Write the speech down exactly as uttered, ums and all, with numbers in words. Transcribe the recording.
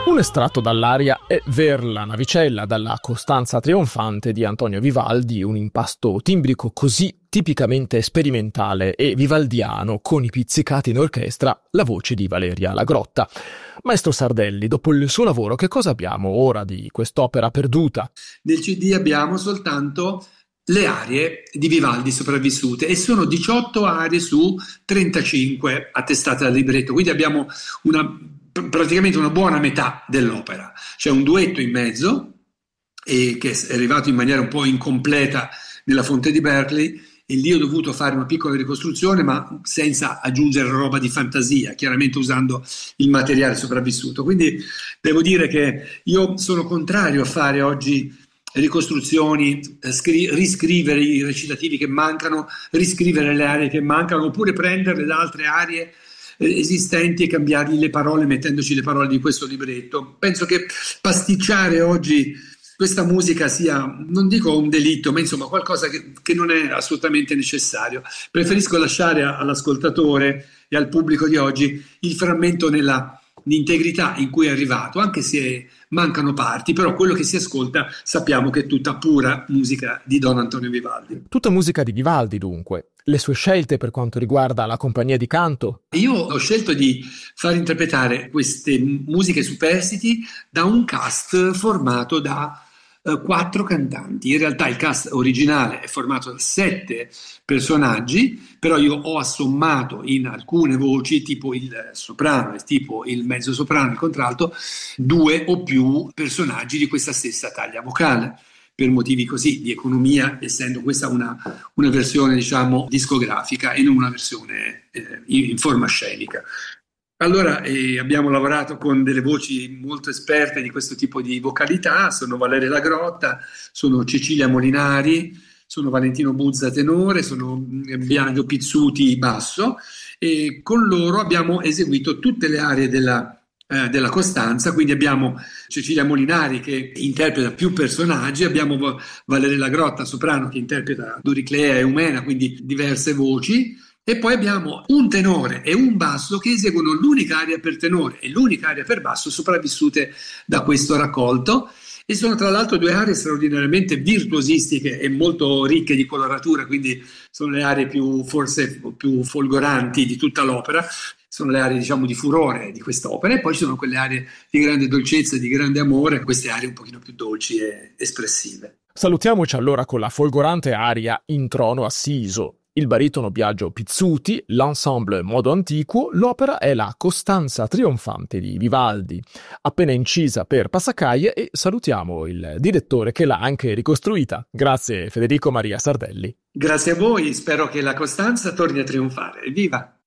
Un estratto dall'aria è Ver la navicella, dalla Costanza trionfante di Antonio Vivaldi, un impasto timbrico così tipicamente sperimentale e vivaldiano, con i pizzicati in orchestra, la voce di Valeria Lagrotta. Maestro Sardelli, dopo il suo lavoro, che cosa abbiamo ora di quest'opera perduta? Nel C D abbiamo soltanto le arie di Vivaldi sopravvissute e sono diciotto arie su trentacinque attestate dal libretto, quindi abbiamo una, praticamente una buona metà dell'opera. C'è un duetto in mezzo e che è arrivato in maniera un po' incompleta nella fonte di Berkeley, e lì ho dovuto fare una piccola ricostruzione, ma senza aggiungere roba di fantasia, chiaramente usando il materiale sopravvissuto. Quindi devo dire che io sono contrario a fare oggi ricostruzioni, scri- riscrivere i recitativi che mancano, riscrivere le aree che mancano, oppure prenderle da altre aree eh, esistenti e cambiargli le parole mettendoci le parole di questo libretto. Penso che pasticciare oggi questa musica sia, non dico un delitto, ma insomma qualcosa che, che non è assolutamente necessario. Preferisco lasciare a, all'ascoltatore e al pubblico di oggi il frammento nella integrità in cui è arrivato, anche se mancano parti, però quello che si ascolta sappiamo che è tutta pura musica di Don Antonio Vivaldi. Tutta musica di Vivaldi, dunque. Le sue scelte per quanto riguarda la compagnia di canto? Io ho scelto di far interpretare queste musiche superstiti da un cast formato da uh, quattro cantanti. In realtà il cast originale è formato da sette personaggi, però io ho assommato in alcune voci, tipo il soprano e tipo il mezzo soprano, il contralto, due o più personaggi di questa stessa taglia vocale, per motivi così di economia, essendo questa una, una versione, diciamo, discografica e non una versione eh, in, in forma scenica. Allora eh, abbiamo lavorato con delle voci molto esperte di questo tipo di vocalità, sono Valeria Lagrotta, sono Cecilia Molinari, sono Valentino Buzza tenore, sono Biagio Pizzuti basso, e con loro abbiamo eseguito tutte le arie della Eh, della Costanza, quindi abbiamo Cecilia Molinari che interpreta più personaggi, abbiamo Valeria Lagrotta soprano che interpreta Doriclea e Eumena, quindi diverse voci, e poi abbiamo un tenore e un basso che eseguono l'unica aria per tenore e l'unica aria per basso sopravvissute da questo raccolto, e sono tra l'altro due aree straordinariamente virtuosistiche e molto ricche di coloratura, quindi sono le aree più forse più folgoranti di tutta l'opera. Sono le aree, diciamo, di furore di quest'opera, e poi ci sono quelle aree di grande dolcezza e di grande amore, queste aree un pochino più dolci e espressive. Salutiamoci allora con la folgorante aria In trono assiso. Il baritono Biagio Pizzuti, l'ensemble Modo Antiquo, l'opera è la Costanza trionfante di Vivaldi, appena incisa per Passacaglie, e salutiamo il direttore che l'ha anche ricostruita. Grazie Federico Maria Sardelli. Grazie a voi, spero che la Costanza torni a trionfare. Evviva!